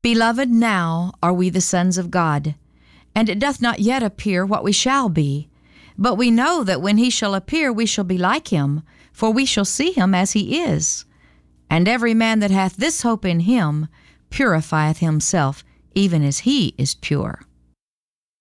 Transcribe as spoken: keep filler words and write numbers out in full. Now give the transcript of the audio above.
Beloved, now are we the sons of God, and it doth not yet appear what we shall be. But we know that when he shall appear, we shall be like him, for we shall see him as he is. And every man that hath this hope in him purifieth himself, even as he is pure.